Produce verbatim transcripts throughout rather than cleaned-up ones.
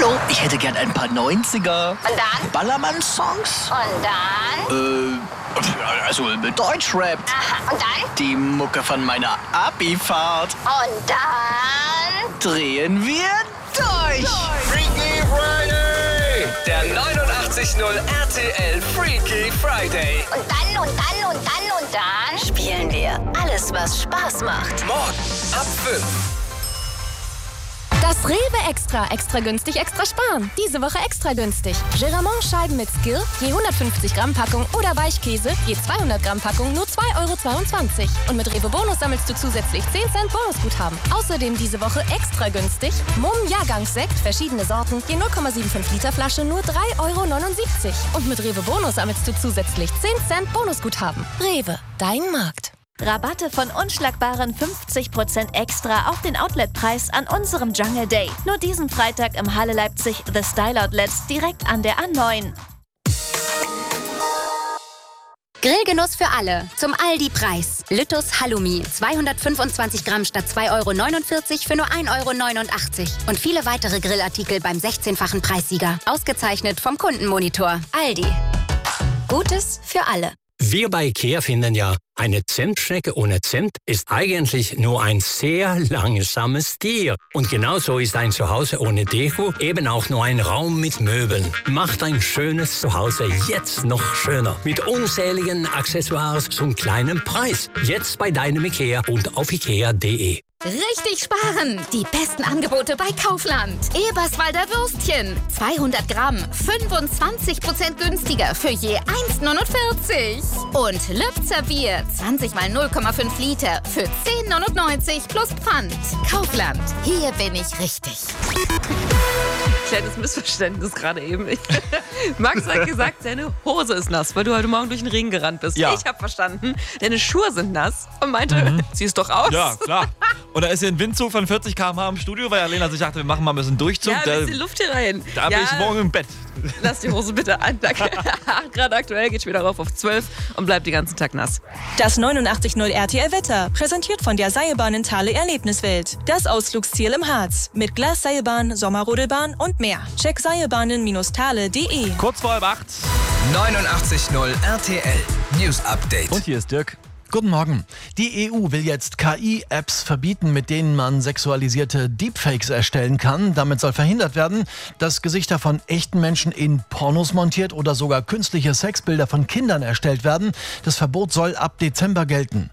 Hallo, ich hätte gern ein paar neunziger. Und dann? Ballermann-Songs? Und dann? Äh, also Deutschrap. Aha, und dann? Die Mucke von meiner Abifahrt. Und dann? Drehen wir durch. Freaky Friday! Der neunundachtzig Komma null R T L Freaky Friday. Und dann, und dann, und dann, und dann? Spielen wir alles, was Spaß macht. Morgen ab fünf. Das Rewe Extra. Extra günstig, extra sparen. Diese Woche extra günstig. Geramont-Scheiben mit Skill, je hundertfünfzig Gramm Packung oder Weichkäse, je zweihundert Gramm Packung, nur zwei Euro zweiundzwanzig. Und mit Rewe Bonus sammelst du zusätzlich zehn Cent Bonusguthaben. Außerdem diese Woche extra günstig. Mumm Jahrgangssekt, verschiedene Sorten, je null Komma fünfundsiebzig Liter Flasche, nur drei Euro neunundsiebzig. Und mit Rewe Bonus sammelst du zusätzlich zehn Cent Bonusguthaben. Rewe, dein Markt. Rabatte von unschlagbaren fünfzig Prozent extra auf den Outletpreis an unserem Jungle Day. Nur diesen Freitag im Halle Leipzig The Style Outlet direkt an der A neun. Grillgenuss für alle. Zum Aldi-Preis. Lüttus Halloumi. zweihundertfünfundzwanzig Gramm statt zwei Euro neunundvierzig für nur ein Euro neunundachtzig. Und viele weitere Grillartikel beim sechzehnfachen Preissieger. Ausgezeichnet vom Kundenmonitor. Aldi. Gutes für alle. Wir bei IKEA finden ja, eine Zentschnecke ohne Zimt ist eigentlich nur ein sehr langsames Tier. Und genauso ist ein Zuhause ohne Deko eben auch nur ein Raum mit Möbeln. Macht ein schönes Zuhause jetzt noch schöner. Mit unzähligen Accessoires zum kleinen Preis. Jetzt bei deinem IKEA und auf ikea punkt de. Richtig sparen! Die besten Angebote bei Kaufland. Eberswalder Würstchen. zweihundert Gramm. fünfundzwanzig Prozent günstiger für je eins neunundvierzig. Und Lübzer Bier. zwanzig mal null Komma fünf Liter für zehn neunundneunzig plus Pfand. Kaufland. Hier bin ich richtig. Kleines Missverständnis gerade eben. Max hat gesagt, seine Hose ist nass, weil du heute Morgen durch den Regen gerannt bist. Ja. Ich habe verstanden, deine Schuhe sind nass und meinte, mhm. zieh es doch aus. Ja, klar. Und da ist hier ein Windzug von vierzig Kilometer pro Stunde im Studio, weil Alena sich dachte, wir machen mal ein bisschen Durchzug. Ja, ein bisschen Luft hier rein. Da ja. bin ich morgen im Bett. Lass die Hose bitte an. Gerade aktuell geht später rauf auf zwölf und bleibt den ganzen Tag nass. Das neunundachtzig Komma null R T L Wetter, präsentiert von der Seilbahn in Thale Erlebniswelt. Das Ausflugsziel im Harz. Mit Glasseilbahn, Sommerrodelbahn und mehr. Check seilbahnen Thale punkt de. Kurz vor halb acht. neunundachtzig Komma null R T L News Update. Und hier ist Dirk. Guten Morgen. Die E U will jetzt K I-Apps verbieten, mit denen man sexualisierte Deepfakes erstellen kann. Damit soll verhindert werden, dass Gesichter von echten Menschen in Pornos montiert oder sogar künstliche Sexbilder von Kindern erstellt werden. Das Verbot soll ab Dezember gelten.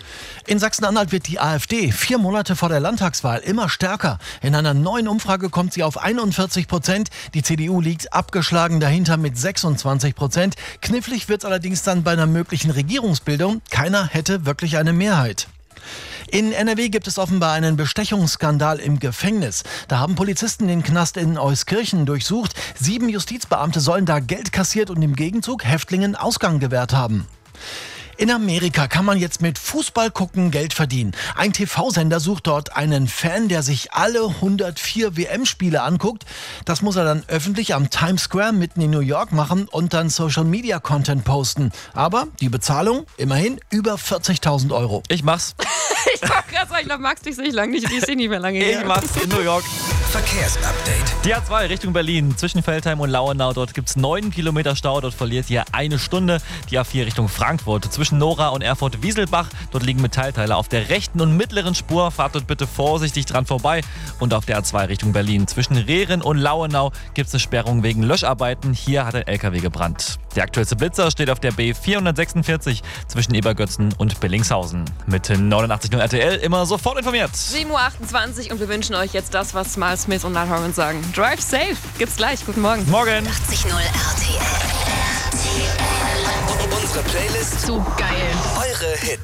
In Sachsen-Anhalt wird die AfD vier Monate vor der Landtagswahl immer stärker. In einer neuen Umfrage kommt sie auf einundvierzig Prozent. Die C D U liegt abgeschlagen dahinter mit sechsundzwanzig Prozent. Knifflig wird es allerdings dann bei einer möglichen Regierungsbildung. Keiner hätte wirklich eine Mehrheit. In N R W gibt es offenbar einen Bestechungsskandal im Gefängnis. Da haben Polizisten den Knast in Euskirchen durchsucht. Sieben Justizbeamte sollen da Geld kassiert und im Gegenzug Häftlingen Ausgang gewährt haben. In Amerika kann man jetzt mit Fußball gucken Geld verdienen. Ein T V-Sender sucht dort einen Fan, der sich alle hundertvier W M-Spiele anguckt. Das muss er dann öffentlich am Times Square mitten in New York machen und dann Social-Media-Content posten. Aber die Bezahlung immerhin über vierzigtausend Euro. Ich mach's. Ich wollte gerade sagen, ich glaube, Max, dich sehe ich lang nicht, die sehe nicht mehr lange her. Ich mach's in New York. Verkehrsupdate. Die A zwei Richtung Berlin, zwischen Veltheim und Lauenau. Dort gibt es neun Kilometer Stau, dort verliert ihr eine Stunde. Die A vier Richtung Frankfurt, zwischen Nora und Erfurt-Wieselbach. Dort liegen Metallteile auf der rechten und mittleren Spur. Fahrt dort bitte vorsichtig dran vorbei. Und auf der A zwei Richtung Berlin, zwischen Rehren und Lauenau gibt es eine Sperrung wegen Löscharbeiten. Hier hat ein L K W gebrannt. Der aktuellste Blitzer steht auf der B vierhundertsechsundvierzig zwischen Ebergötzen und Billingshausen. Mit neunundachtzig Komma null R T L immer sofort informiert. sieben Uhr achtundzwanzig und wir wünschen euch jetzt das, was Miles Smith und Niall Horan sagen. Drive safe. Gibt's gleich. Guten Morgen. Morgen. achtzig Komma null R T L. Unsere Playlist. So geil. Eure Hits.